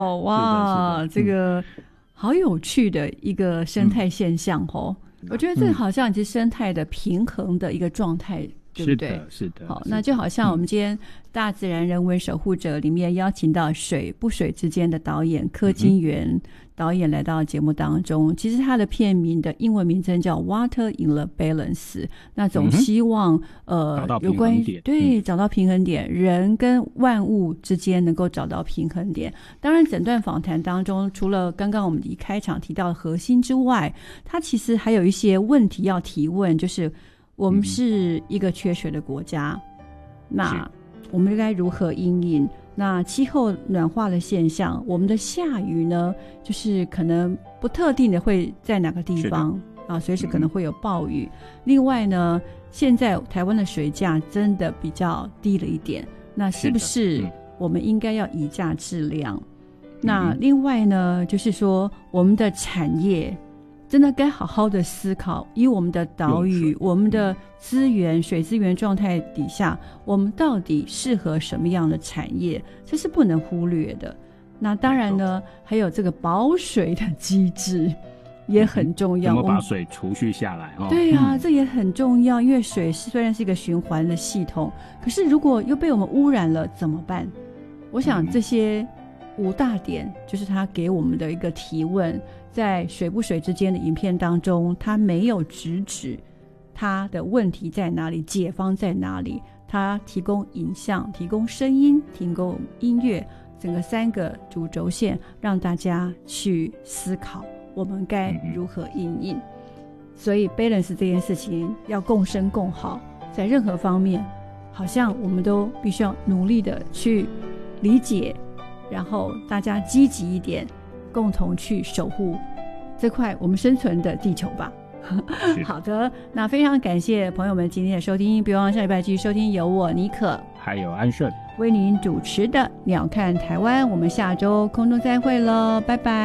哦，哇，这个好有趣的一个生态现象哦。我觉得这好像是生态的平衡的一个状态，对不对？ 是的。 好，那就好像我们今天大自然人文守护者里面邀请到水不水之间的导演柯金源导演来到节目当中，其实他的片名的英文名称叫 Water in the Balance， 那总希望有关于对找到平衡点，人跟万物之间能够找到平衡点。当然整段访谈当中，除了刚刚我们一开场提到的核心之外，他其实还有一些问题要提问，就是我们是一个缺水的国家，那我们应该如何因应？那气候暖化的现象，我们的下雨呢，就是可能不特定的会在哪个地方啊，随时可能会有暴雨。另外呢，现在台湾的水价真的比较低了一点，那是不是我们应该要以价制量？那另外呢，就是说我们的产业真的该好好的思考，以我们的岛屿我们的资源水资源状态底下，我们到底适合什么样的产业，这是不能忽略的。那当然呢，还有这个保水的机制也很重要， 怎么把水储蓄下来对啊，这也很重要，因为水虽然是一个循环的系统，可是如果又被我们污染了怎么办？我想这些5大点就是他给我们的一个提问，在水不水之间的影片当中，他没有直指他的问题在哪里，解方在哪里，他提供影像，提供声音，提供音乐，整个3个主轴线让大家去思考我们该如何因应。所以 balance 这件事情要共生共好，在任何方面好像我们都必须要努力的去理解，然后大家积极一点，共同去守护这块我们生存的地球吧。好的，那非常感谢朋友们今天的收听，别忘了下礼拜继续收听由我妮可还有安顺为您主持的鸟看台湾，我们下周空中再会咯，拜拜。